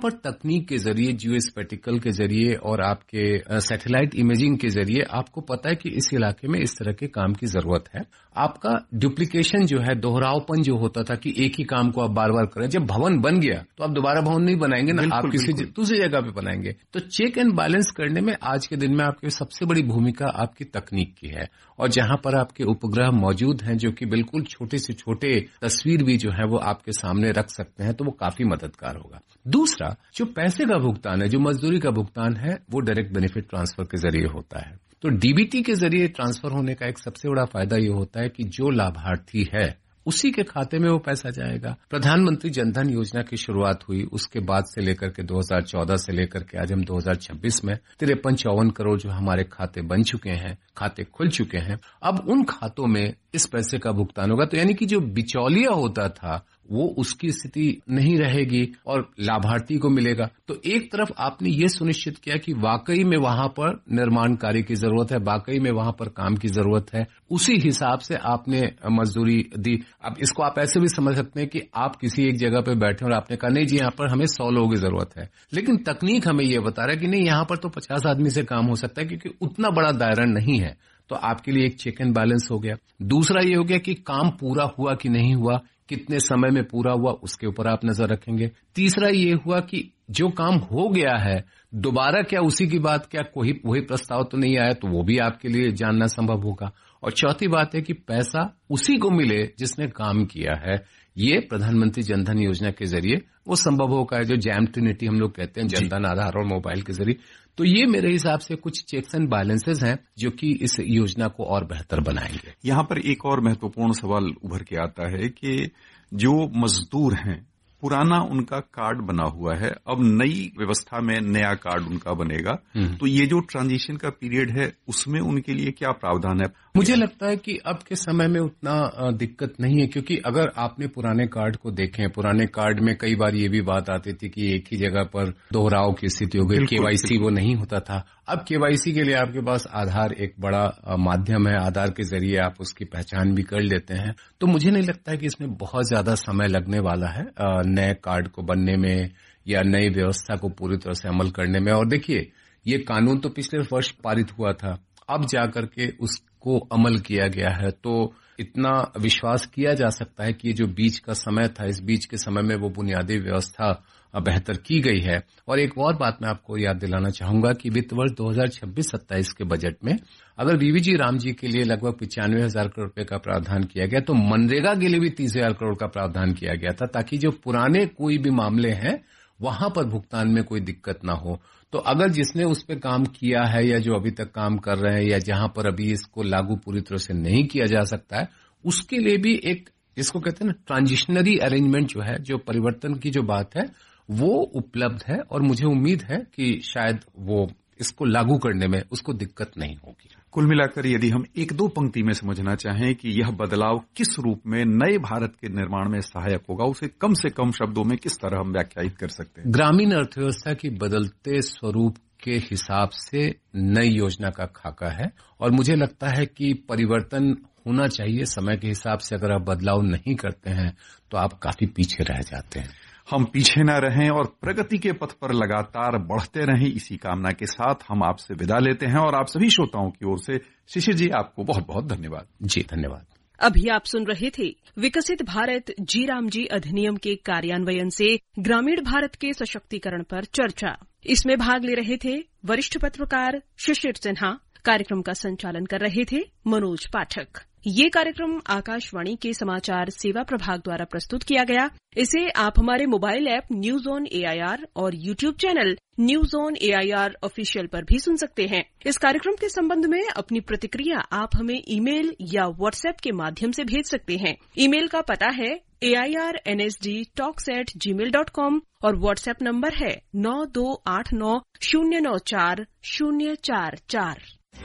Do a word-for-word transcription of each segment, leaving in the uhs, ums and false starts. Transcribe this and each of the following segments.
पर तकनीक के जरिए, जियो स्पेटिकल के जरिए और आपके सैटेलाइट इमेजिंग के जरिए आपको पता है कि इस इलाके में इस तरह के काम की जरूरत है। आपका डुप्लीकेशन जो है, दोहरावपन जो होता था कि एक ही काम को आप बार बार करें, जब भवन बन गया तो आप दोबारा भवन नहीं बनाएंगे ना, आप किसी दूसरी जगह पे बनाएंगे। तो चेक एंड बैलेंस करने में आज के दिन में आपकी सबसे बड़ी भूमिका आपकी तकनीक की है। और जहां पर आपके उपग्रह मौजूद हैं जो कि बिल्कुल छोटे से छोटे तस्वीर भी जो है वो आपके सामने रख सकते हैं, तो वो काफी मददगार होगा। दूसरा, जो पैसे का भुगतान है, जो मजदूरी का भुगतान है, वो डायरेक्ट बेनिफिट ट्रांसफर के जरिए होता है। तो डीबीटी के जरिए ट्रांसफर होने का एक सबसे बड़ा फायदा ये होता है कि जो लाभार्थी है उसी के खाते में वो पैसा जाएगा। प्रधानमंत्री जनधन योजना की शुरुआत हुई, उसके बाद से लेकर के दो हज़ार चौदह से लेकर के आज हम दो हज़ार छब्बीस में तिरपन चौवन करोड़ जो हमारे खाते बन चुके हैं, खाते खुल चुके हैं। अब उन खातों में इस पैसे का भुगतान होगा। तो यानी कि जो बिचौलिया होता था वो उसकी स्थिति नहीं रहेगी और लाभार्थी को मिलेगा। तो एक तरफ आपने ये सुनिश्चित किया कि वाकई में वहां पर निर्माण कार्य की जरूरत है, वाकई में वहां पर काम की जरूरत है, उसी हिसाब से आपने मजदूरी दी। अब इसको आप ऐसे भी समझ सकते हैं कि आप किसी एक जगह पे बैठे और आपने कहा नहीं जी यहाँ पर हमें सौ लोगों की जरूरत है, लेकिन तकनीक हमें ये बता रहा है कि नहीं यहाँ पर तो पचास आदमी से काम हो सकता है क्योंकि उतना बड़ा दायरा नहीं है। तो आपके लिए एक चेक एंड बैलेंस हो गया। दूसरा ये हो गया कि काम पूरा हुआ कि नहीं हुआ, कितने समय में पूरा हुआ, उसके ऊपर आप नजर रखेंगे। तीसरा ये हुआ कि जो काम हो गया है दोबारा क्या उसी की बात, क्या कोई वही प्रस्ताव तो नहीं आया, तो वो भी आपके लिए जानना संभव होगा। और चौथी बात है कि पैसा उसी को मिले जिसने काम किया है। ये प्रधानमंत्री जनधन योजना के जरिए वो संभव होगा, जो जैम ट्रिनिटी हम लोग कहते हैं, जनधन आधार और मोबाइल के जरिए। तो ये मेरे हिसाब से कुछ चेक्स एंड बैलेंसेस हैं जो कि इस योजना को और बेहतर बनाएंगे। यहाँ पर एक और महत्वपूर्ण सवाल उभर के आता है कि जो मजदूर हैं, पुराना उनका कार्ड बना हुआ है, अब नई व्यवस्था में नया कार्ड उनका बनेगा, तो ये जो ट्रांजिशन का पीरियड है उसमें उनके लिए क्या प्रावधान है? मुझे लगता है कि अब के समय में उतना दिक्कत नहीं है, क्योंकि अगर आपने पुराने कार्ड को देखें, पुराने कार्ड में कई बार ये भी बात आती थी कि एक ही जगह पर दोहराव की स्थिति हो गई, केवाईसी वो नहीं होता था। अब केवाईसी के लिए आपके पास आधार एक बड़ा माध्यम है, आधार के जरिए आप उसकी पहचान भी कर लेते हैं। तो मुझे नहीं लगता है कि इसमें बहुत ज्यादा समय लगने वाला है नए कार्ड को बनने में या नई व्यवस्था को पूरी तरह से अमल करने में। और देखिए, ये कानून तो पिछले वर्ष पारित हुआ था, अब जाकर के उसको अमल किया गया है, तो इतना विश्वास किया जा सकता है कि ये जो बीच का समय था, इस बीच के समय में वो बुनियादी व्यवस्था बेहतर की गई है। और एक और बात मैं आपको याद दिलाना चाहूंगा कि वित्त वर्ष दो हज़ार छब्बीस सत्ताईस के बजट में अगर वीवीजी राम जी के लिए लगभग पिचानवे हजार करोड़ रुपए का प्रावधान किया गया, तो मनरेगा के लिए भी तीस हजार करोड़ का प्रावधान किया गया था, ताकि जो पुराने कोई भी मामले हैं वहां पर भुगतान में कोई दिक्कत ना हो। तो अगर जिसने उस पर काम किया है या जो अभी तक काम कर रहे हैं या जहां पर अभी इसको लागू पूरी तरह से नहीं किया जा सकता है, उसके लिए भी एक जिसको कहते हैं ना ट्रांजिशनरी अरेंजमेंट जो है, जो परिवर्तन की जो बात है, वो उपलब्ध है। और मुझे उम्मीद है कि शायद वो इसको लागू करने में उसको दिक्कत नहीं होगी। कुल मिलाकर यदि हम एक दो पंक्ति में समझना चाहें कि यह बदलाव किस रूप में नए भारत के निर्माण में सहायक होगा, उसे कम से कम शब्दों में किस तरह हम व्याख्यायित कर सकते हैं? ग्रामीण अर्थव्यवस्था की बदलते स्वरूप के हिसाब से नई योजना का खाका है, और मुझे लगता है कि परिवर्तन होना चाहिए समय के हिसाब से। अगर आप बदलाव नहीं करते हैं तो आप काफी पीछे रह जाते हैं। हम पीछे न रहें और प्रगति के पथ पर लगातार बढ़ते रहें, इसी कामना के साथ हम आपसे विदा लेते हैं। और आप सभी श्रोताओं की ओर से शिशिर जी आपको बहुत बहुत धन्यवाद। जी धन्यवाद। अभी आप सुन रहे थे विकसित भारत जी राम जी अधिनियम के कार्यान्वयन से ग्रामीण भारत के सशक्तिकरण पर चर्चा। इसमें भाग ले रहे थे वरिष्ठ पत्रकार शिशिर सिन्हा। कार्यक्रम का संचालन कर रहे थे मनोज पाठक। ये कार्यक्रम आकाशवाणी के समाचार सेवा प्रभाग द्वारा प्रस्तुत किया गया। इसे आप हमारे mobile app news on AIR और YouTube channel news on AIR official पर भी सुन सकते हैं। इस कार्यक्रम के संबंध में अपनी प्रतिक्रिया आप हमें ईमेल या व्हाट्सएप के माध्यम से भेज सकते हैं। ईमेल का पता है ए I R N S D talks eight ji mail dot com और व्हाट्सएप नंबर है नौ दो आठ नौ शून्य नौ चार शून्य चार चार।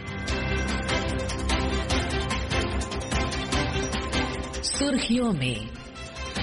सुर्खियों में